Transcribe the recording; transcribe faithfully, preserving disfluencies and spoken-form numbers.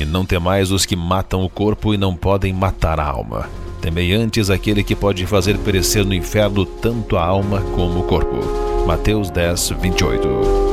não temais os que matam o corpo e não podem matar a alma. Temei antes aquele que pode fazer perecer no inferno tanto a alma como o corpo. Mateus dez, vinte e oito.